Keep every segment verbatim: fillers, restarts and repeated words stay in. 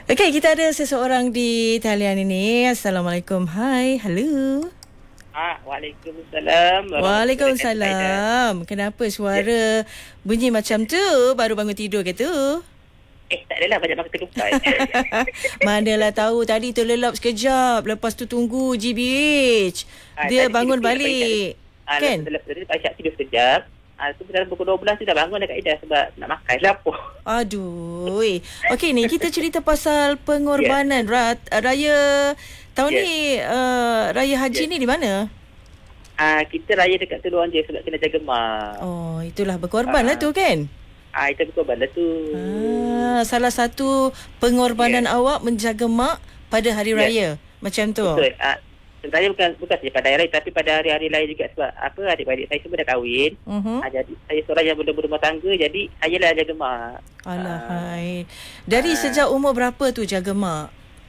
Okey, kita ada seseorang di talian ini. Assalamualaikum. Hai, halo. Ah, Waalaikumsalam. Waalaikumsalam. Kenapa suara ya. bunyi macam tu? Baru bangun tidur ke tu? Eh, tak adalah, banyak makan ketupat. Manalah tahu, tadi terlelap sekejap. Lepas tu tunggu G B H. Ah, Dia bangun balik. Ah, kan? Lepas tu Pak Syak tidur sekejap. Ah, tu dalam pukul dua belas tu dah bangun dekat Ida sebab nak makan lapar. Aduh. Okey ni, kita cerita pasal pengorbanan yeah. raya tahun yeah. ni, uh, raya haji yeah. ni di mana? Ah, kita raya dekat Teluk Anja sebab kena jaga mak. Oh, itulah berkorban ah. lah tu kan? Ah, itu berkorban lah tu. Ah, salah satu pengorbanan yeah. awak menjaga mak pada hari yeah. raya. Macam tu. Betul. Ah, sebenarnya bukan bukan saja pada hari raya tapi pada hari-hari lain juga sebab apa adik-adik saya semua dah kahwin. Uh-huh. Ah, jadi saya seorang yang belum berumah tangga, jadi saya lah jaga mak. Alah hai. Dari ah. sejak umur berapa tu jaga mak?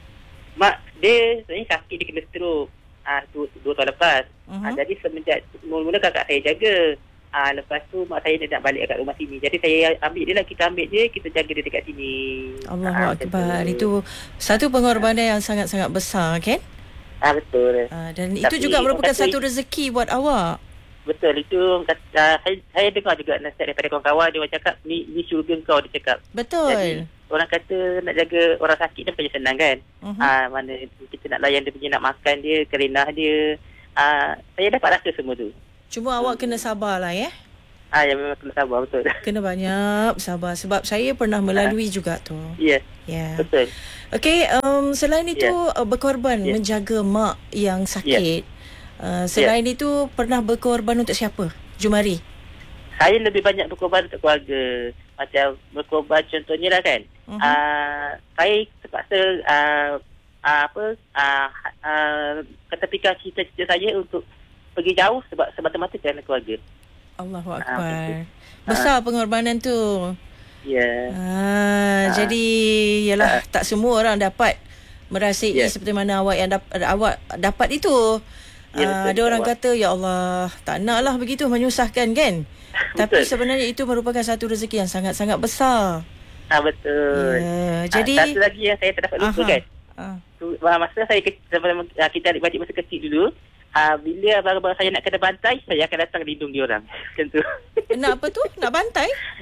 Mak dia sebenarnya sakit, dia kena stroke. Ah, tu dua tahun lepas. Uh-huh. Ah, jadi semenjak mula-mula kakak saya jaga. Ah, lepas tu mak saya dia nak balik kat rumah sini. Jadi saya ambil dia lah, kita ambil dia, kita jaga dia dekat sini. Allahu Akbar. Itu satu pengorbanan yang sangat-sangat besar kan? Ah, betul. Ah, dan tapi, itu juga merupakan satu rezeki buat awak. Betul, itu kata, uh, saya, saya dengar juga nasihat daripada kawan-kawan, dia orang cakap ni ni syurga kau, dia cakap. Betul. Jadi orang kata nak jaga orang sakit ni bukan senang kan. Uh-huh. Ah, mana kita nak layan dia punya, nak makan dia, kerenah dia. Ah, saya dapat rasa semua tu. Cuma hmm. awak kena sabarlah ya. Ah, ya memang kena sabar, betul. Kena banyak sabar sebab saya pernah melalui uh, juga tu. Ya. Yeah. Yeah. Betul. Okey, um, selain itu yeah. berkorban yeah. menjaga mak yang sakit. Yeah. Uh, selain yeah. itu pernah berkorban untuk siapa? Jumari. Saya lebih banyak berkorban untuk keluarga. Macam berkorban contohnya lah kan. Uh-huh. Uh, saya terpaksa uh, uh, apa uh, uh, ketepikan cita-cita saya untuk pergi jauh sebab semata-mata kerana keluarga. Allahu Akbar. Uh, Besar uh, pengorbanan tu. Ya. Yeah. Ah, uh, jadi yalah uh, tak semua orang dapat merasai yeah. seperti mana awak yang dap- awak dapat itu. Yeah, uh, ada orang awak. kata ya Allah, tak naklah begitu menyusahkan kan. Tapi sebenarnya itu merupakan satu rezeki yang sangat-sangat besar. Ah, betul. Yeah. Jadi uh, satu lagi yang saya terdapat lupa kan. Uh. Masa saya kecil, kita adik-adik masa kecil dulu, Uh, bila abang-abang saya nak kena bantai, saya akan datang lindung dia orang. Macam tu. Nak apa tu? Nak bantai?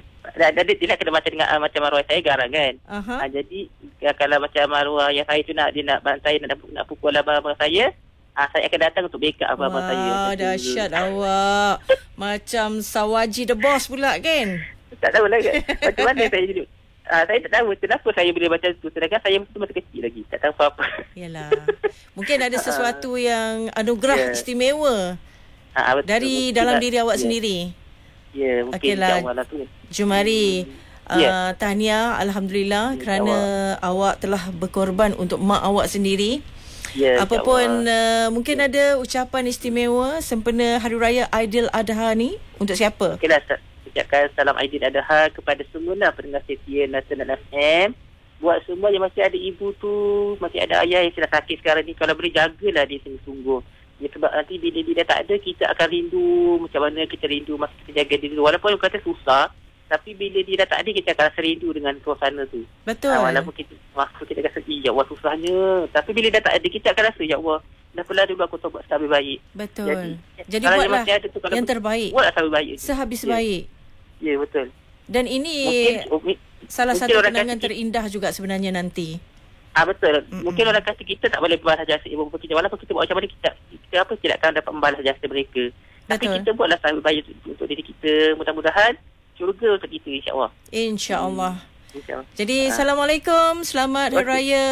Dia, dia nak kena macam dengan uh, macam arwah saya garang kan. Uh-huh. Uh, jadi uh, kalau macam arwah yang saya tu nak dia nak bantai, nak, nak pukul abang-abang saya, uh, saya akan datang untuk backup abang-abang saya. Wah, dahsyat awak. Macam Sawaji the boss pula kan? Tak tahulah kan. Macam mana saya hidup. Uh, saya tak tahu kenapa saya boleh macam tu. Sedangkan saya mesti masih kecil lagi. Tak tahu apa-apa. Yalah. Mungkin ada sesuatu uh, yang anugerah yeah. istimewa uh, dari betul, dalam diri awak yeah. sendiri. Ya, yeah, mungkin okay insyaAllah tu. Jumari, hmm. uh, yeah. tahniah Alhamdulillah yeah, kerana awak. awak telah berkorban untuk mak awak sendiri. Yeah, Apapun uh, mungkin yeah. ada ucapan istimewa sempena Hari Raya Aidiladha ni untuk siapa? Okeylah, ucapkan salam Aidiladha kepada semua lah pendengar setia Nasional F M. Buat semua yang masih ada ibu tu, masih ada ayah yang sedang sakit sekarang ni, kalau boleh jagalah dia sungguh-sungguh. Ya, sebab nanti bila dia tak ada, kita akan rindu macam mana kita rindu masa kita jaga dia dulu. Walaupun kata susah, tapi bila dia dah tak ada, kita akan rasa rindu dengan suasana tu. Betul. Ha, walaupun kita, waktu kita rasa, ya Allah susahnya. Tapi bila dah tak ada, kita akan rasa, ya Allah, dah pula dulu aku buat lebih baik. Betul. Jadi, Jadi buatlah yang, tu, yang terbaik. Buatlah lebih baik. Sehabis ya. baik. Ya, betul. Dan ini mungkin, salah mungkin satu kenangan terindah juga sebenarnya nanti. Ah, betul. Mm-mm. Mungkin orang kata kita tak boleh membalas jasa ibu bapa kita. Walaupun kita buat macam mana, kita, kita apa tidak akan dapat membalas jasa mereka. Betul. Tapi kita buatlah lebih baik untuk diri kita. Mudah-mudahan syurga untuk kita, insya-Allah. Insya-Allah. Hmm. Insya-Allah. Jadi ha. Assalamualaikum, selamat Hari Raya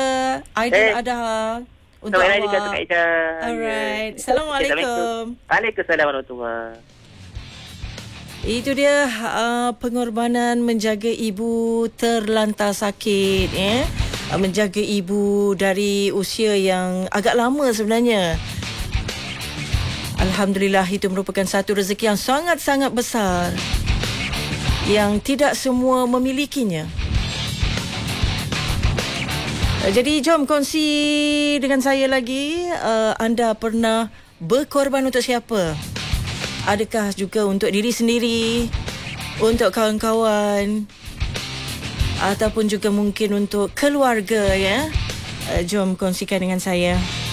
Aidiladha eh. untuk Selamat awak. Ida. Alright. Assalamualaikum. Waalaikumsalam warahmatullahi. Itu dia uh, pengorbanan menjaga ibu terlantar sakit, eh? uh, menjaga ibu dari usia yang agak lama sebenarnya. Alhamdulillah, itu merupakan satu rezeki yang sangat-sangat besar yang tidak semua memilikinya. Uh, jadi jom kongsi dengan saya lagi, uh, anda pernah berkorban untuk siapa? Adakah juga untuk diri sendiri, untuk kawan-kawan, ataupun juga mungkin untuk keluarga ya. Uh, jom kongsikan dengan saya.